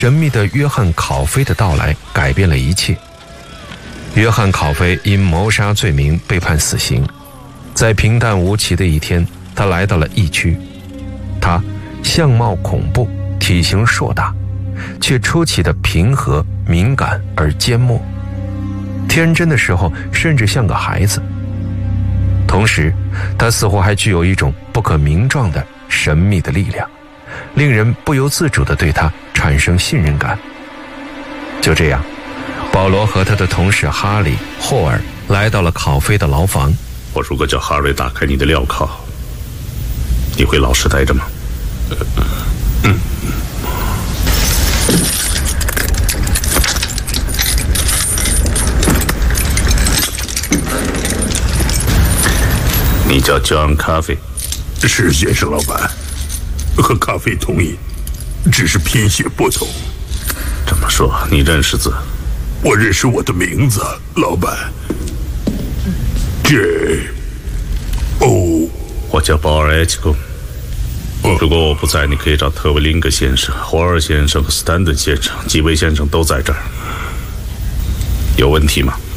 神秘的约翰·考菲的到来改变了一切。约翰·考菲因谋杀罪名被判死刑，在平淡无奇的一天，他来到了疫区。他相貌恐怖，体型硕大，却出奇的平和、敏感而缄默。天真的时候，甚至像个孩子。同时，他似乎还具有一种不可名状的神秘的力量，令人不由自主地对他产生信任感。就这样，保罗和他的同事哈里·霍尔来到了考菲的牢房。 我如果叫哈瑞打开你的镣铐，你会老实待着吗？你叫 John Coffey？ 是先生，老板。和咖啡同意，只是拼写不同。 这么说，你认识字？ 我认识我的名字，老板。J.O. 我叫保尔·埃奇贡。如果我不在，你可以找特维林格先生、霍尔先生和斯丹顿先生，几位先生都在这儿。有问题吗？